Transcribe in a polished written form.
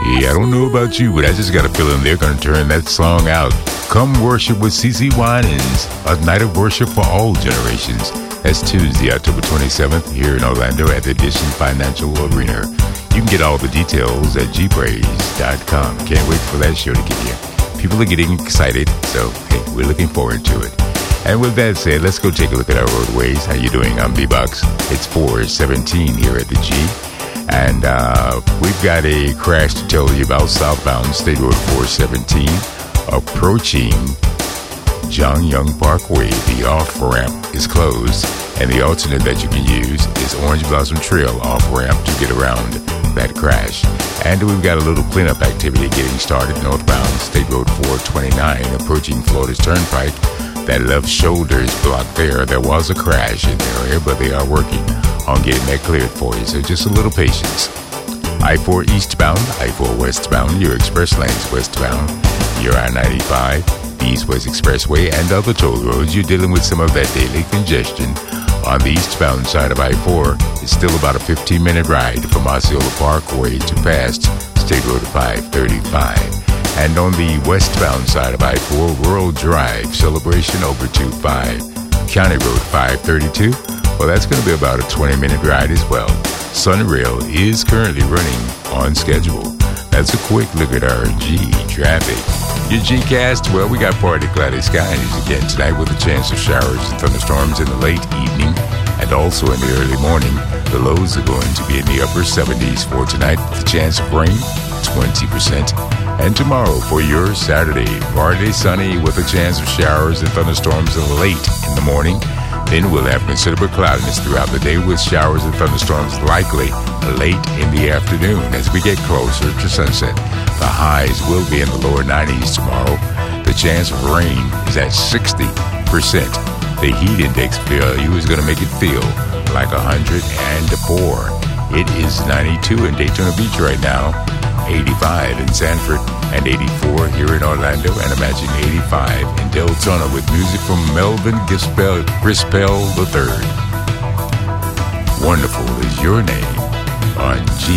Yeah, I don't know about you, but I just got a feeling they're going to turn that song out. Come worship with CeCe Winans, a night of worship for all generations. That's Tuesday, October 27th, here in Orlando at the Edition Financial Arena. You can get all the details at gpraise.com. Can't wait for that show to get here. People are getting excited, so hey, we're looking forward to it. And with that said, let's go take a look at our roadways. How you doing? I'm B-Box. It's 4:17 here at the G. And we've got a crash to tell you about southbound State Road 417 approaching John Young Parkway. The off-ramp is closed, and the alternate that you can use is Orange Blossom Trail off-ramp to get around that crash. And we've got a little cleanup activity getting started northbound State Road 429 approaching Florida's Turnpike. That left shoulder is blocked there. There was a crash in the area, but they are working on getting that cleared for you, so just a little patience. I-4 eastbound, I-4 westbound, your express lanes westbound, your I-95, the East-West Expressway, and other toll roads. You're dealing with some of that daily congestion. On the eastbound side of I-4, it's still about a 15-minute ride from Osceola Parkway to past State Road 535. And on the westbound side of I-4, World Drive, Celebration over 25, County Road 532, well, that's going to be about a 20-minute ride as well. Sunrail is currently running on schedule. That's a quick look at our G traffic. Your Gcast, well, we got partly cloudy skies again tonight with a chance of showers and thunderstorms in the late evening and also in the early morning. The lows are going to be in the upper 70s for tonight with a chance of rain, 20%. And tomorrow for your Saturday, partly sunny with a chance of showers and thunderstorms late in the morning. Then we'll have considerable cloudiness throughout the day with showers and thunderstorms likely late in the afternoon as we get closer to sunset. The highs will be in the lower 90s tomorrow. The chance of rain is at 60%. The heat index value is going to make it feel like 104. It is 92 in Daytona Beach right now, 85 in Sanford, and 84 here in Orlando, and imagine 85 in Deltona with music from Melvin Grispell III. Wonderful is your name on G.